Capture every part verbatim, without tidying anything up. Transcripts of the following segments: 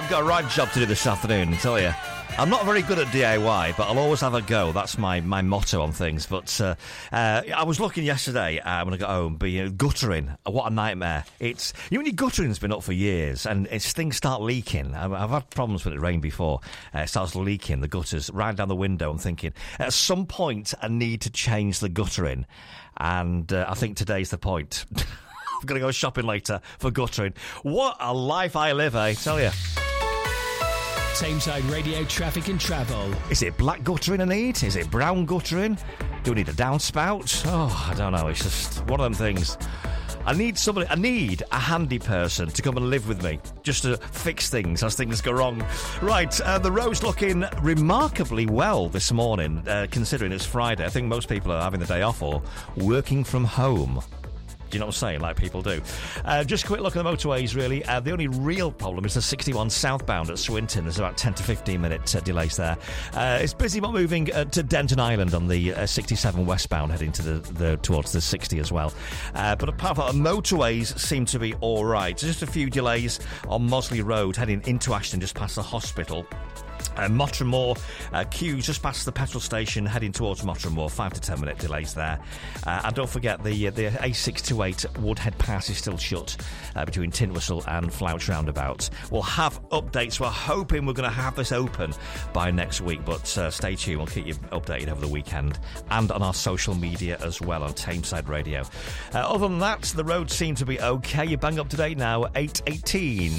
I've got a right job to do this afternoon, I tell you. I'm not very good at D I Y, but I'll always have a go. That's my, my motto on things. But uh, uh, I was looking yesterday uh, when I got home, but, you know, guttering. What a nightmare. It's, you know, when your guttering's been up for years and it's, things start leaking. I've, I've had problems with it rain before. Uh, it starts leaking, the gutters, right down the window. I'm thinking, at some point, I need to change the guttering. And uh, I think today's the point. I'm going to go shopping later for guttering. What a life I live, eh? I tell you. Tameside Radio Traffic and Travel. Is it black guttering I need? Is it brown guttering? Do we need a downspout? Oh, I don't know. It's just one of them things. I need somebody, I need a handy person to come and live with me, just to fix things as things go wrong. Right, uh, the road's looking remarkably well this morning, uh, considering it's Friday. I think most people are having the day off or working from home. Do you know what I'm saying? Like people do. Uh, just a quick look at the motorways, really. Uh, the only real problem is the sixty-one southbound at Swinton. There's about ten to fifteen minute uh, delays there. Uh, it's busy but moving uh, to Denton Island on the uh, sixty-seven westbound, heading to the, the towards the sixty as well. Uh, but apart from that, motorways seem to be all right. Just a few delays on Mosley Road, heading into Ashton, just past the hospital. Uh, Mottram Moor, uh, queues just past the petrol station, heading towards Mottram Moor, five to ten minute delays there. Uh, and don't forget the uh, the A six twenty-eight Woodhead Pass is still shut uh, between Tintwistle and Flouch Roundabout. We'll have updates. We're hoping we're going to have this open by next week, but uh, stay tuned. We'll keep you updated over the weekend and on our social media as well on Tameside Radio. Uh, other than that, the roads seem to be okay. You bang up to date now, eight eighteen.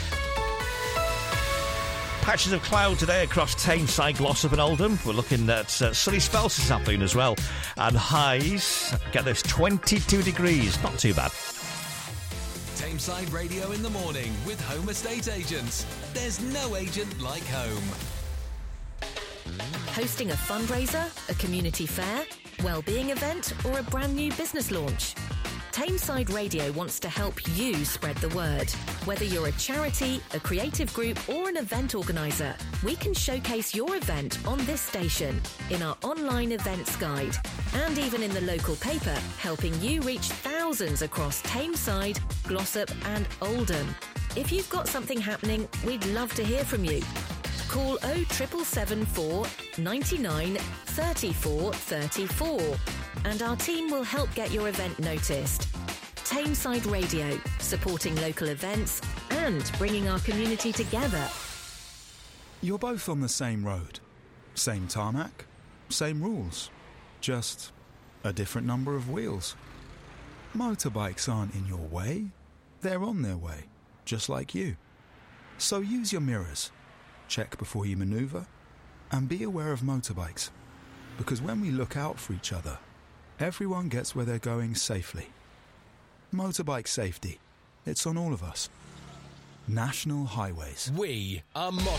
Patches of cloud today across Tameside, Glossop and Oldham. We're looking at uh, sunny spells this afternoon as well. And highs, get this, twenty-two degrees. Not too bad. Tameside Radio in the morning with Home Estate Agents. There's no agent like home. Hosting a fundraiser, a community fair, wellbeing event or a brand new business launch? Tameside Radio wants to help you spread the word. Whether you're a charity, a creative group or an event organiser, we can showcase your event on this station, in our online events guide, and even in the local paper, helping you reach thousands across Tameside, Glossop and Oldham. If you've got something happening, we'd love to hear from you. Call oh seven seven four, nine nine, three four three four and our team will help get your event noticed. Tameside Radio, supporting local events and bringing our community together. You're both on the same road, same tarmac, same rules, just a different number of wheels. Motorbikes aren't in your way, they're on their way, just like you. So use your mirrors, check before you manoeuvre, and be aware of motorbikes, because when we look out for each other, everyone gets where they're going safely. Motorbike safety, it's on all of us. National Highways. We are Mottram.